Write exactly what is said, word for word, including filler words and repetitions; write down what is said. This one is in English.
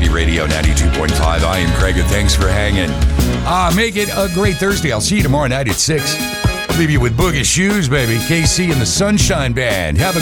Radio ninety-two point five. I am Craig, and thanks for hanging. Ah, make it a great Thursday. I'll see you tomorrow night at six. Leave you with Boogie Shoes, baby. K C and the Sunshine Band. Have a